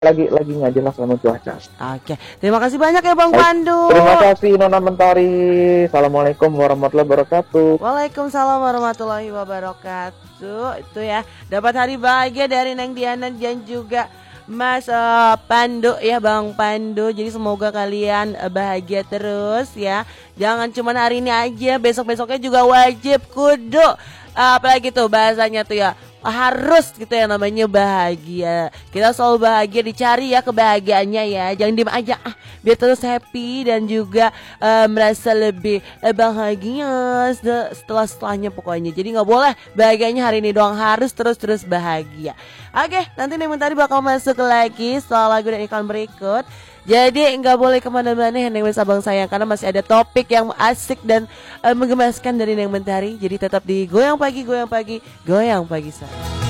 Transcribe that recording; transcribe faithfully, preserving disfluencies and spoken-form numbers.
lagi lagi nggak jelas sama cuaca. Oke, terima kasih banyak ya Bang Baik, Pandu. terima kasih Nona Mentari. Assalamualaikum warahmatullahi wabarakatuh. Waalaikumsalam warahmatullahi wabarakatuh. Itu ya, dapat hari bahagia dari Neng Diana dan juga Mas uh, Pandu ya Bang Pandu. Jadi semoga kalian uh, bahagia terus ya. Jangan cuma hari ini aja, besok-besoknya juga wajib kudu. Uh, apalagi tuh bahasanya tuh ya, harus gitu ya namanya bahagia. Kita selalu bahagia, dicari ya kebahagiaannya ya. Jangan diem aja ah, biar terus happy dan juga uh, merasa lebih uh, bahagia setelah setelahnya pokoknya. Jadi nggak boleh bahagianya hari ini doang, harus terus-terus bahagia. Oke, nanti nih tadi bakal masuk lagi setelah lagu dan iklan berikut. Jadi nggak boleh kemana-mana ya Neng Abang sayang, karena masih ada topik yang asik dan uh, menggemaskan dari Neng Mentari. Jadi tetap di Goyang Pagi, Goyang Pagi, Goyang Pagi saya.